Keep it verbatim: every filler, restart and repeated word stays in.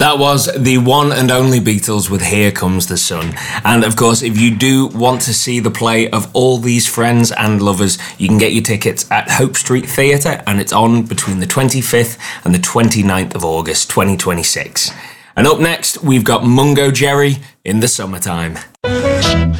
That was the one and only Beatles with Here Comes the Sun. And of course, if you do want to see the play of all these friends and lovers, you can get your tickets at Hope Street Theatre, and it's on between the twenty-fifth and the twenty-ninth of August twenty twenty-six. And up next, we've got Mungo Jerry in the Summertime.